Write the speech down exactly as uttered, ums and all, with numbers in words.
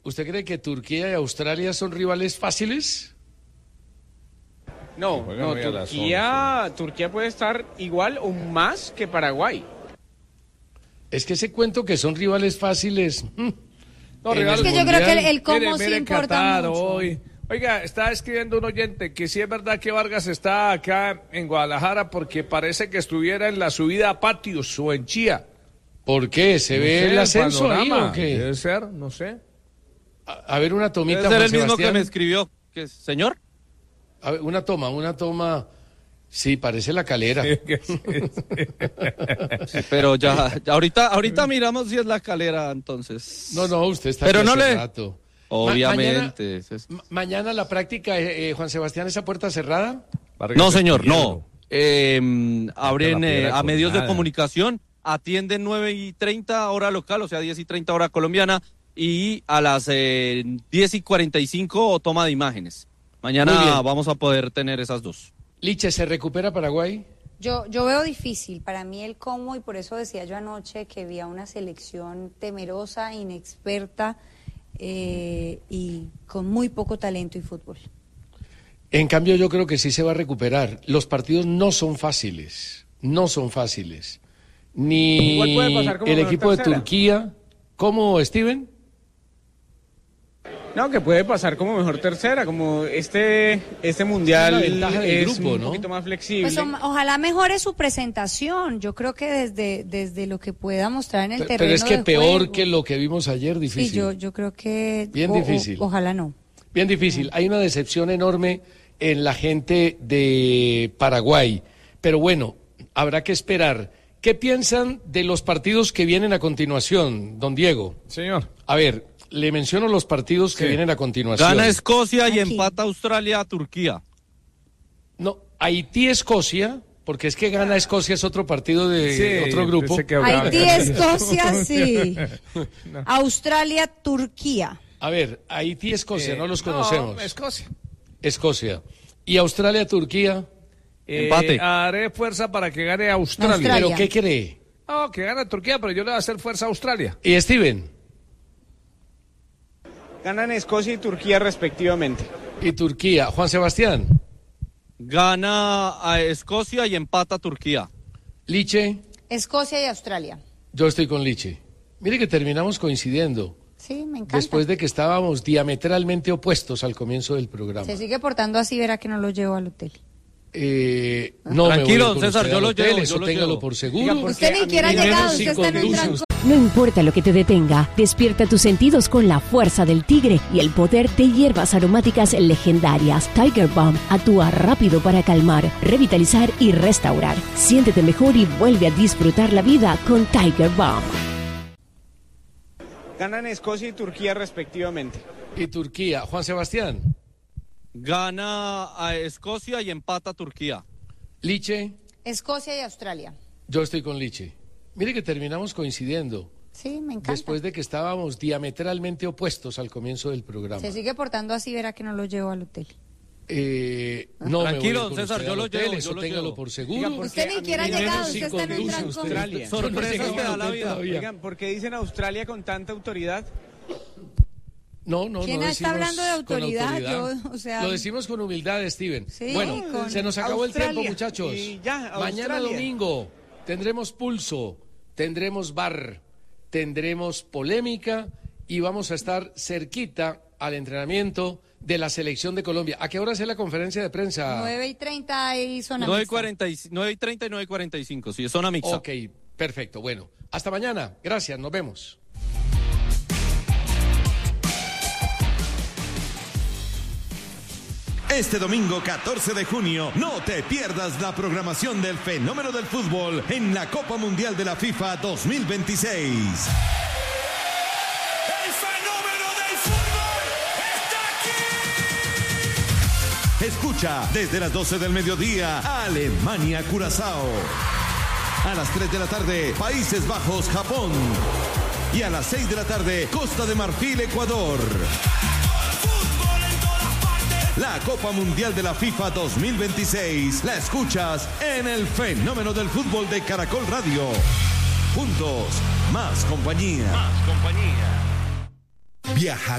¿Usted cree que Turquía y Australia son rivales fáciles? No, no, Turquía, Turquía puede estar igual o más que Paraguay. Es que ese cuento que son rivales fáciles. No, es que yo creo que el, el cómo mire, mire sí importa Qatar, mucho. Hoy. Oiga, está escribiendo un oyente que sí es verdad que Vargas está acá en Guadalajara porque parece que estuviera en la subida a Patios o en Chía. ¿Por qué? ¿Se no ve sé, el ascenso ahí o qué? Debe ser, no sé. A, a ver, una tomita, Debe ser Juan el mismo Sebastián. que me escribió. ¿Qué, señor? A ver, una toma, una toma. Sí, parece la calera. Sí, pero ya, ya ahorita, ahorita miramos si es la calera, entonces. No, no, usted está pero aquí no hace le... rato. Obviamente. Ma mañana, mañana la práctica, eh, eh, Juan Sebastián, ¿esa puerta cerrada? No, señor, no. Eh, abren eh, a medios nada. de comunicación, atienden nueve y treinta hora local, o sea, diez y treinta hora colombiana, y a las eh, diez y cuarenta y cinco toma de imágenes. Mañana vamos a poder tener esas dos. Liche, ¿se recupera Paraguay? Yo, yo veo difícil para mí el cómo, y por eso decía yo anoche que había una selección temerosa, inexperta eh, y con muy poco talento y fútbol. En cambio, yo creo que sí se va a recuperar. Los partidos no son fáciles, no son fáciles. Ni el equipo de Turquía. ¿Cómo, Steven? No, que puede pasar como mejor tercera, como este este mundial es, es grupo, un ¿no? poquito más flexible. Pues o, ojalá mejore su presentación. Yo creo que desde desde lo que pueda mostrar en el pero, terreno pero es que de peor juego, que lo que vimos ayer, difícil. Sí, yo yo creo que bien o, difícil. O, ojalá no. Bien difícil. Hay una decepción enorme en la gente de Paraguay. Pero bueno, habrá que esperar. ¿Qué piensan de los partidos que vienen a continuación, don Diego? Señor. A ver, le menciono los partidos que sí. vienen a continuación. Gana Escocia y Aquí. empata Australia a Turquía. No, Haití-Escocia, porque es que gana Escocia es otro partido de sí, otro grupo. Haití-Escocia, sí. no. Australia-Turquía. A ver, Haití-Escocia, eh, no los conocemos. No, Escocia. Escocia. ¿Y Australia-Turquía? Eh, Empate. Haré fuerza para que gane Australia. Australia. ¿Pero qué cree? No, que gane Turquía, pero yo le voy a hacer fuerza a Australia. ¿Y Steven? Ganan Escocia y Turquía respectivamente. ¿Y Turquía? Juan Sebastián. Gana a Escocia y empata a Turquía. Liche. Escocia y Australia. Yo estoy con Liche. Mire que terminamos coincidiendo. Sí, me encanta. Después de que estábamos diametralmente opuestos al comienzo del programa. Se sigue portando así, verá que no lo llevo al hotel. Eh, no Tranquilo, me César, yo lo hotel, llevo. Eso yo lo téngalo llevo. por seguro. Diga, usted ni siquiera ha llegado, usted está en un trancón. No importa lo que te detenga, despierta tus sentidos con la fuerza del tigre y el poder de hierbas aromáticas legendarias. Tiger Balm actúa rápido para calmar, revitalizar y restaurar. Siéntete mejor y vuelve a disfrutar la vida con Tiger Balm. Ganan Escocia y Turquía respectivamente. ¿Y Turquía? Juan Sebastián. Gana a Escocia y empata a Turquía. Liche. Escocia y Australia. Yo estoy con Liche. Mire que terminamos coincidiendo. Sí, me encanta. Después de que estábamos diametralmente opuestos al comienzo del programa. Se sigue portando así, verá que no lo llevo al hotel. Eh, no Tranquilo, me César, yo lo hotel, llevo. Eso yo lo téngalo llevo. por seguro. Diga, usted ni siquiera ha llegado, usted está en un trancón. Sorpresas que da la vida. Oigan, ¿por qué dicen Australia con tanta autoridad? No, no, ¿Quién no está hablando de autoridad? autoridad. Yo, o sea... Lo decimos con humildad, Steven. Sí, bueno, se nos acabó Australia. el tiempo, muchachos. Y ya, mañana domingo tendremos pulso, tendremos bar, tendremos polémica y vamos a estar cerquita al entrenamiento de la selección de Colombia. ¿A qué hora es la conferencia de prensa? nueve y treinta y zona nueve mixta. y treinta y nueve y cuarenta y cinco, sí, es zona mixta. Ok, perfecto. Bueno, hasta mañana. Gracias, nos vemos. Este domingo catorce de junio, no te pierdas la programación del fenómeno del fútbol en la Copa Mundial de la FIFA dos mil veintiséis. ¡El fenómeno del fútbol está aquí! Escucha desde las doce del mediodía, Alemania-Curazao. A las tres de la tarde, Países Bajos-Japón. Y a las seis de la tarde, Costa de Marfil-Ecuador. La Copa Mundial de la FIFA dos mil veintiséis la escuchas en el fenómeno del fútbol de Caracol Radio. Juntos, más compañía. Más compañía. Viaja